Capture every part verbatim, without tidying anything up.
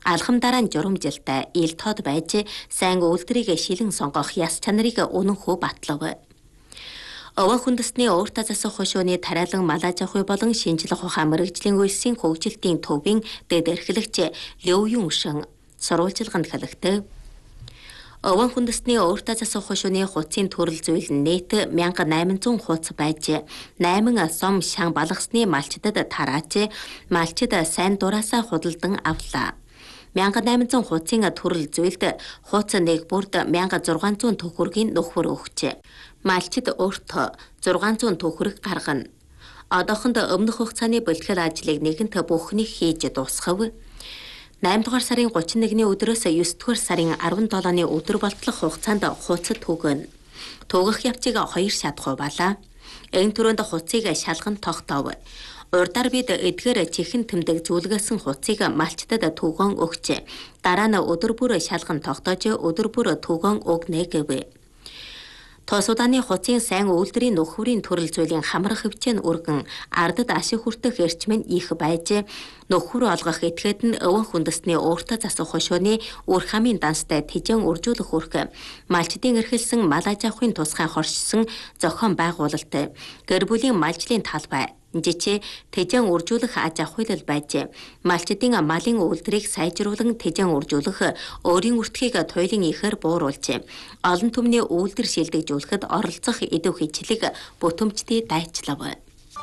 Алхамдаараа журамжилтай ил тод байж сайн үйлдвэрийг шилэн сонгох яс чанарыг үнэн хүү батлав. Овон хүндэсний ууртаа засах хошууны тариалан малаж авах болон шинжлэх ухаан мэрэгжлийн үйлсийн хөгжилтийн төвийн дэд эрхлэгч Лёв Юн Шин сурвалжилганд хэлэхдээ овон хүндэсний ууртаа засах хошууны хуцын төрөл зүйл нь нийт one thousand eight hundred хуц байж найман сом шан балгасны малчдад тарааж малчд сайн дураасаа худалдан авлаа. one thousand eight hundred хуцын төрөл зүйлд хуц нэг бүрд one thousand six hundred төгрөгийн нөхөр өгчээ. Малчид өөртөө six hundred төгрөг гаргана. Одоохонд өмнөх хугацааны бэлтгэл ажлыг нэгэнт бүхнийг хийж дуусгав. eight дугаар сарын thirty-one-ны өдрөөс nine дугаар сарын seventeen-ны өдөр болтлох хугацаанд хуцад түгэн. Тугах явцыг хоёр шат хуваалаа. Энэ түрүүнд хуцыг шалган тогтоов. Урдаар бид эдгээр чихэн тэмдэг зүйлгээсэн хуцыг малчдад түгэн өгчээ. Дараа нь өдөр бүр шалган тогтоож өдөр бүр түгэн өгнө гэв. Тос удааны хуцын сайн үйлдвэрийн нөхөрийн төрөл зүйлийн хамрах хөвчэн өргөн ардад ашиг хүртэх эрчим нь их байж нөхөр олгох этгээд нь овон хүндэсний ууртаа засах хошууны үр хамын данстай тэжэн үржүүлэх хүрх малчдын эрхэлсэн мал аж ахуйн тусгай хоршсон зохион байгуулалт гэр бүлийн малжлын талбай жичээ тэжэн үржүүлэх аж ахуйлал байж малчдын малын үйлдвэрийг сайжруулан тэжэн үржүүлэх өөрийн үртгийг туйлын ихээр бууруулж олон түмний үйлдвэр шилдэгжүүлэхэд оролцох идэв хичлэг бүтэмжтэй дайчлав.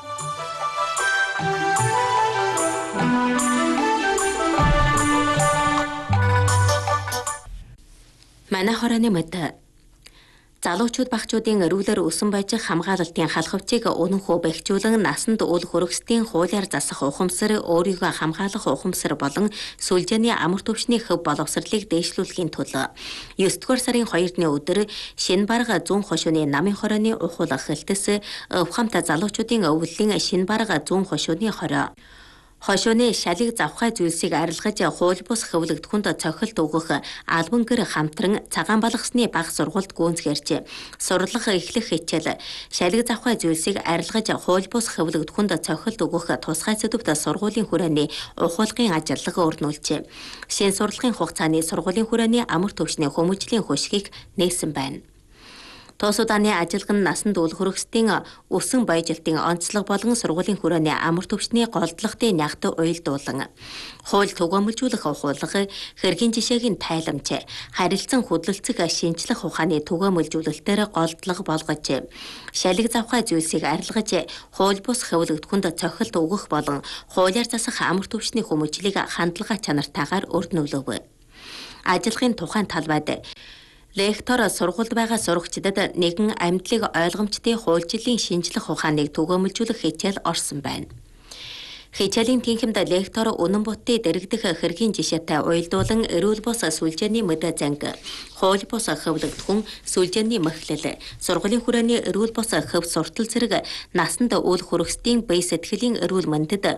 Манай хорооны мэд залуучууд багчуудын эрүүлэр өсөн байж хамгаалалтын халхавчийг үнэнхүү бэхжүүлэн насанд үл хөрөксдийн хуулиар засах ухамсар өөрийгөө хамгаалах ухамсар болон сүлжээний амар төвшний хөв боловсролыг дээшлүүлэхийн төлөө nine дугаар сарын second-ны өдөр шинэ барга зүүн хошууны намын хорооны ухуул хэлтэс өвхамт залуучуудын өвлөлийн шинэ барга зүүн хошууны хороо хошууны шалыг завхай зүйлсийг арилгаж хууль бус хөвлөгдөхөнд цохилт өгөх албан гэр хамтран цагаан балгасны баг сургуульд гүйцгэрч сурлах эхлэх хичээл шалыг завхай зүйлсийг арилгаж хууль бус хөвлөгдөхөнд цохилт өгөх тусгай сэдвт сургуулийн хүрээний ухуулгын ажиллагаа өрнүүлжээ. Шинэ сурлагын хугацааны сургуулийн хүрээний амар төвшний хүмүүжлийн хөшгийг нээсэн байна. Тос удааны ажилган насанд үл хөрөксдийн өсөн баяжилтын онцлог болон сургуулийн хүрээний амар төвшний голдлогын нягт уйлдуулан хууль түгээмжүүлэх ухуулга хэргийн жишээг нь тайламж харилцан хөдөлцөг шинжлэх ухааны түгээмжүүлэлтээр голдлого болгож шалиг завхай зүйлсийг арилгаж хууль бус хөвлөгдөхөнд цохилт өгөх болон хуулиар засах амар төвшний хүмүүжлийг хандлага чанартаагаар өрнүүлв. Ажилгын тухайн талбайд лектор сургуульд байгаа сурагчдад нэгэн амьдлыг ойлгомжтой хуульчлалын шинжлэх ухааныг түгээмжүүлэх хичээл орсон байна. Хичээлийн тэнхимд лектор үнэн бутыг дэрэгдэх хэргийн жишээтэй уйлдуулан эрүүл бус сүлжээний мэдээ занг, хууль бус хөвлөгдөхүн сүлжээний мөхлөл, сургуулийн хүрээний эрүүл бус хөв суртал зэрэг насанд үл хөрөксдийн бие сэтгэлийн эрүүл мэндэд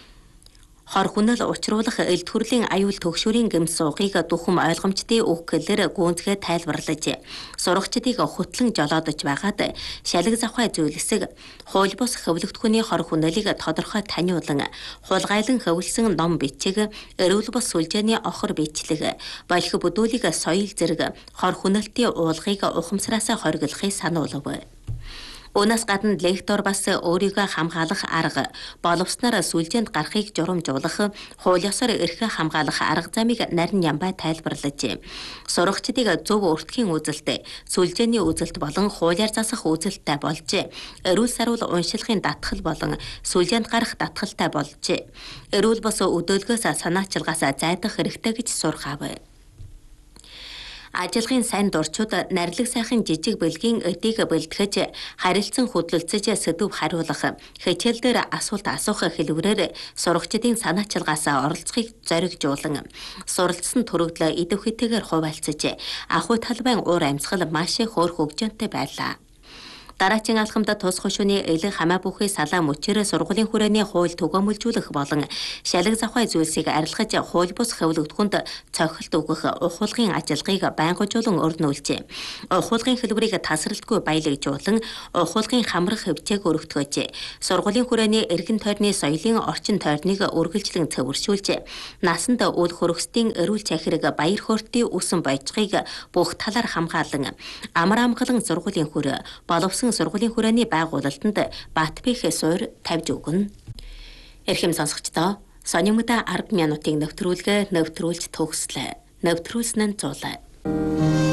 хор хүнэл учруулах ил төрлийн аюул төгшүүрийн гэмс суугыг духам ойлгомжтой үг гэлээр гүнзгээ тайлбарлаж сурагчдыг хөтлөн жолоодож байгаад шалиг завхай зүйлсэг хууль бус хөвлөгдөхүний хор хүнэлийг тодорхой таниулан хулгайлан хөвлсөн ном бичиг эрүүл бус сүлжээний охор бичлэг болох бүдүүлийг соёл зэрэг хор хүнэлтийн уулгыг ухамсараасаа хоригдлохыг сануулв. Өнөөс гадна лектор бас өөрийгөө хамгаалах арга, боловсноор сүлжээнд гарахыг журамжуулах, хууль ёсоор эрхээ хамгаалах арга замыг нарийн ямбай тайлбарлаж, сурагчдыг зөв өртгийн үзэлтэй, сүлжээний үзэлт болон хуулиар засах үзэлттэй болж, эрүүл саруул уншилгын татгал болон сүлжээнд гарах татгалтай болж, эрүүл бус өдөөлгөөс санаачилгаас зайдах хэрэгтэй гэж сургаав. Ажилгын сайн дурчууд нарилэг сайхан жижиг бэлгийн өдийг бэлтгэж харилцан хөдлөлцөж сэдв хариулах хичээл дээр асуулт асуух хэлбэрээр сурагчдын санаачилгаас оролцохыг зоригжуулан суралцсан төрөгдлөө идэвхтэйгээр хуваалцаж ахуй талбайн уур амьсгал маш хөөр хөгжөөнтэй байлаа. Дараагийн алхамд тус хошууны элэг хамаа бүхий салаа мөчрө сургуулийн хүрээний хууль түгээмүүлжүүлэх болон шалаг завхай зүйлсийг арилгаж хууль бус хөвлөгдөхөнд цохилт өгөх ухуулгын ажиллагааг байнгажуулан өрнүүлжээ. Ухуулгын хэлбэрийг тасралтгүй баялагжуулан ухуулгын хамрах хөвчээг өргөтгөөжээ. Сургуулийн хүрээний эргэн тойрны соёлын орчин тойрныг үргэлжлэн цэвэршүүлжээ. Насанд үл хөрөсдийн эрүүл чахирэг баяр хөөртийн үсэн бойцгыг бүх талаар хамгаалан амар амгалан сургуулийн хүрээ боловсон сургуулийн хүрээний байгуулалтанд Батбэх суур тавьж өгнө. Эрхэм сонсогчдоо, сонирмогдоо ард минутын нэвтрүүлгээ нэвтрүүлж төгслөө. Нэвтрүүлсэн нь зулаа.